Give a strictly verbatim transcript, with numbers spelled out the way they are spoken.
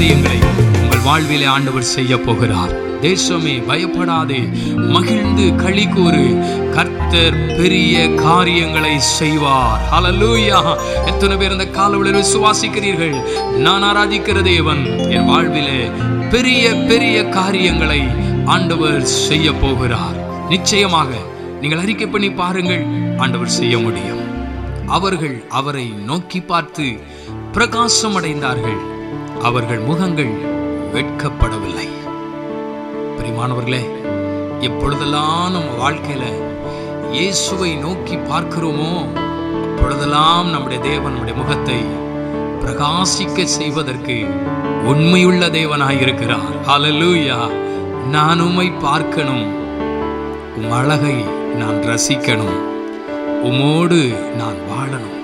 காரியங்களை உங்கள் வாழ்விலே ஆண்டவர் செய்ய போகிறார். தேசமே பயப்படாதே, மகிழ்ந்து களி கூறு, கர்த்தர் பெரிய காரியங்களை செய்வார். ஹல்லேலூயா! எத்தனை பேர் இந்த காலவெளியில் விசுவாசிக்கிறீர்கள்? நான் ஆராதிக்கிற தேவன் என் வாழ்விலே பெரிய பெரிய காரியங்களை ஆண்டவர் செய்ய போகிறார். நிச்சயமாக நீங்கள் அறிக்கை பண்ணி பாருங்கள், ஆண்டவர் செய்ய முடியும். அவர்கள் அவரை நோக்கி பார்த்து பிரகாசம் அடைந்தார்கள், அவர்கள் முகங்கள் வெட்கப்படவில்லை. பிரியமானவர்களே, எப்பொழுதெல்லாம் நம்ம வாழ்க்கையில இயேசுவை நோக்கி பார்க்கிறோமோ அப்பொழுதெல்லாம் நம்முடைய தேவன் நம்முடைய முகத்தை பிரகாசிக்க செய்வதற்கு உண்மையுள்ள தேவனாயிருக்கிறார். ஹல்லேலூயா! நான் உம்மை பார்க்கணும், உம் அழகை நான் ரசிக்கணும், உம்மோடு நான் வாழணும்.